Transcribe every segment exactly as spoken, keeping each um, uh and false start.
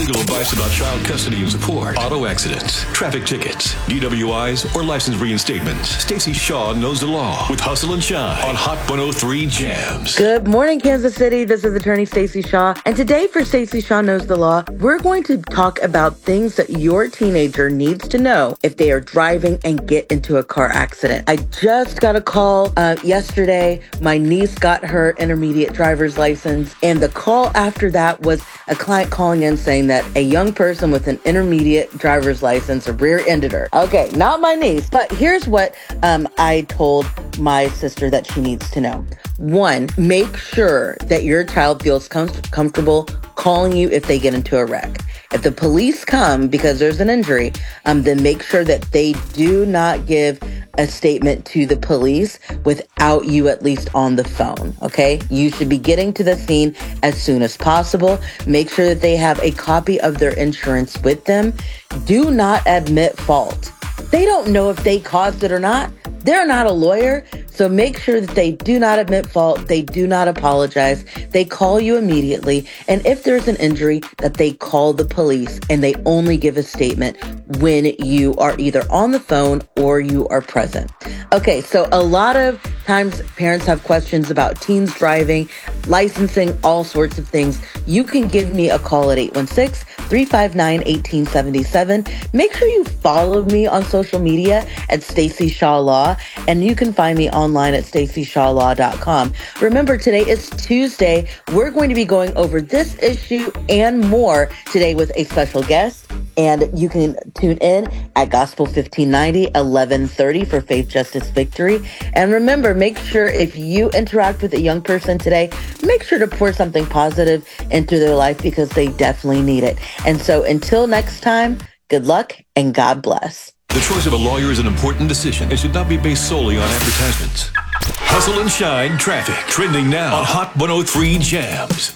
Legal advice about child custody and support, auto accidents, traffic tickets, D W Is, or license reinstatements. Stacey Shaw knows the law with Hustle and Shine on Hot one oh three Jams. Good morning, Kansas City. This is attorney Stacey Shaw. And today for Stacey Shaw Knows the Law, we're going to talk about things that your teenager needs to know if they are driving and get into a car accident. I just got a call uh, yesterday. My niece got her intermediate driver's license, and the call after that was a client calling in saying that a young person with an intermediate driver's license rear-ended her. Okay, not my niece, but here's what um, I told my sister that she needs to know. One, make sure that your child feels com- comfortable calling you if they get into a wreck. If the police come because there's an injury, um, then make sure that they do not give a statement to the police without you at least on the phone, okay? You should be getting to the scene as soon as possible. Make sure that they have a copy of their insurance with them. Do not admit fault. They don't know if they caused it or not. They're not a lawyer, so make sure that they do not admit fault, they do not apologize, they call you immediately, and if there's an injury, that they call the police and they only give a statement when you are either on the phone or you are present. Okay, so a lot of times parents have questions about teens driving, licensing, all sorts of things. You can give me a call at eight one six, three five nine, one eight seven seven. Make sure you follow me on social media at Stacey Shaw Law, and you can find me online at stacey shaw law dot com. Remember, today is Tuesday. We're going to be going over this issue and more today with a special guest. And you can tune in at Gospel fifteen ninety, eleven thirty for Faith, Justice, Victory. And remember, make sure if you interact with a young person today, make sure to pour something positive into their life because they definitely need it. And so until next time, good luck and God bless. The choice of a lawyer is an important decision and should not be based solely on advertisements. Hustle and Shine traffic trending now on Hot one oh three Jams.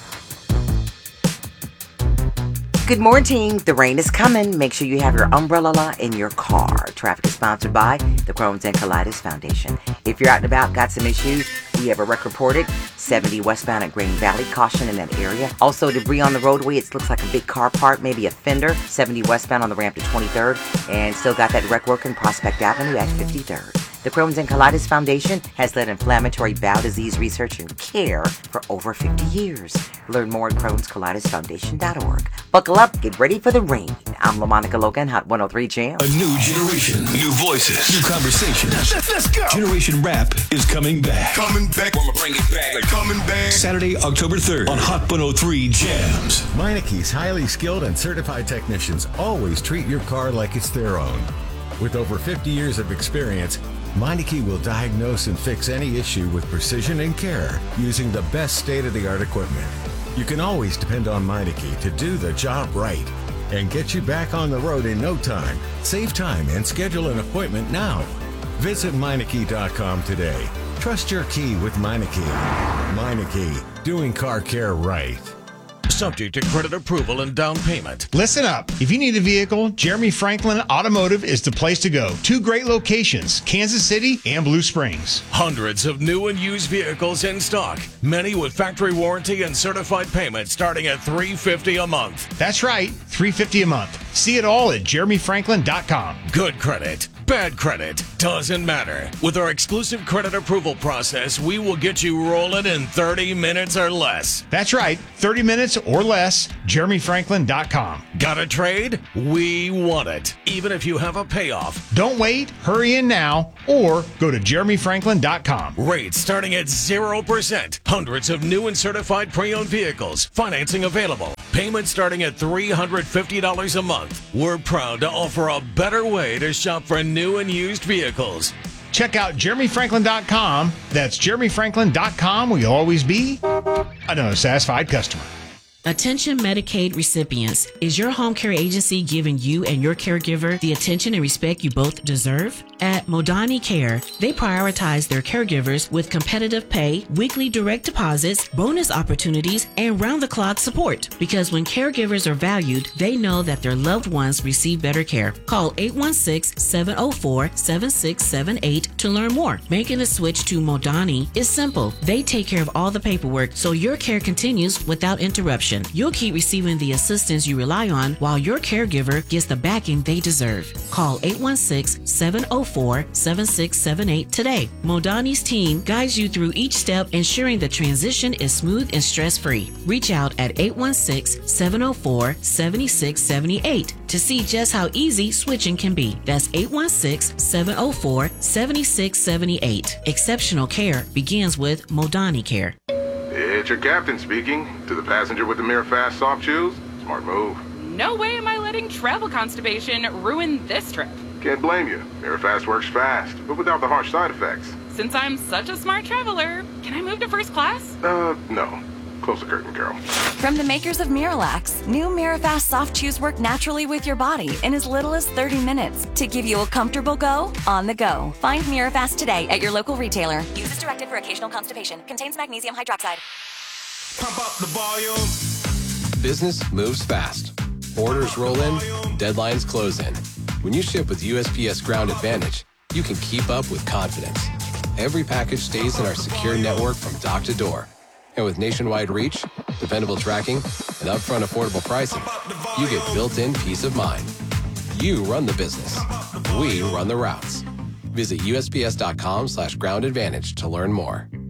Good morning. The rain is coming. Make sure you have your umbrella in your car. Traffic is sponsored by the Crohn's and Colitis Foundation. If you're out and about, got some issues, we have a wreck reported. seventy westbound at Green Valley. Caution in that area. Also, debris on the roadway. It looks like a big car part, maybe a fender. seventy westbound on the ramp to twenty-third. And still got that wreck working Prospect Avenue at fifty-third. The Crohn's and Colitis Foundation has led inflammatory bowel disease research and care for over fifty years. Learn more at crohns colitis foundation dot org. Buckle up, get ready for the rain. I'm LaMonica Logan, Hot one oh three Jams. A new generation, new voices, new conversations. Let's, let's go. Generation Rap is coming back. Coming back, I'ma bring it back. Coming back. Saturday, October third on Hot one oh three Jams. Meineke's highly skilled and certified technicians always treat your car like it's their own. With over fifty years of experience, Meineke will diagnose and fix any issue with precision and care using the best state-of-the-art equipment. You can always depend on Meineke to do the job right and get you back on the road in no time. Save time and schedule an appointment now. Visit Meineke dot com today. Trust your key with Meineke. Meineke, doing car care right. Subject to credit approval and down payment. Listen up. If you need a vehicle, Jeremy Franklin Automotive is the place to go. Two great locations, Kansas City and Blue Springs. Hundreds of new and used vehicles in stock. Many with factory warranty and certified payment starting at three hundred fifty dollars a month. That's right, three hundred fifty dollars a month. See it all at jeremy franklin dot com. Good credit, bad credit, doesn't matter. With our exclusive credit approval process, we will get you rolling in thirty minutes or less. That's right, thirty minutes or less, jeremy franklin dot com. Got a trade? We want it, even if you have a payoff. Don't wait, hurry in now, or go to jeremy franklin dot com. Rates starting at zero percent. Hundreds of new and certified pre-owned vehicles. Financing available. Payments starting at three hundred fifty dollars a month. We're proud to offer a better way to shop for new and used vehicles. Check out jeremy franklin dot com. That's jeremy franklin dot com, where you'll always be another satisfied customer. Attention Medicaid recipients, is your home care agency giving you and your caregiver the attention and respect you both deserve? At Modani Care, they prioritize their caregivers with competitive pay, weekly direct deposits, bonus opportunities, and round-the-clock support. Because when caregivers are valued, they know that their loved ones receive better care. Call eight one six, seven zero four, seven six seven eight to learn more. Making a switch to Modani is simple. They take care of all the paperwork, so your care continues without interruption. transition. You'll keep receiving the assistance you rely on while your caregiver gets the backing they deserve. Call eight one six, seven oh four, seven six seven eight today. Modani's team guides you through each step, ensuring the transition is smooth and stress-free. Reach out at eight one six, seven oh four, seven six seven eight to see just how easy switching can be. That's eight one six, seven oh four, seven six seven eight. Exceptional care begins with Modani Care. It's your captain speaking. To the passenger with the Mirafast soft shoes, smart move. No way am I letting travel constipation ruin this trip. Can't blame you. Mirafast works fast, but without the harsh side effects. Since I'm such a smart traveler, can I move to first class? Uh, no. Close the curtain, Carol. From the makers of Miralax, new Mirafast soft chews work naturally with your body in as little as thirty minutes to give you a comfortable go on the go. Find Mirafast today at your local retailer. Use as directed for occasional constipation. Contains magnesium hydroxide. Pump up the volume. Business moves fast. Orders roll in, deadlines close in. When you ship with U S P S Ground Advantage, you can keep up with confidence. Every package stays in our secure network from dock to door. And with nationwide reach, dependable tracking, and upfront affordable pricing, you get built-in peace of mind. You run the business. We run the routes. Visit U S P S dot com slash ground advantage to learn more.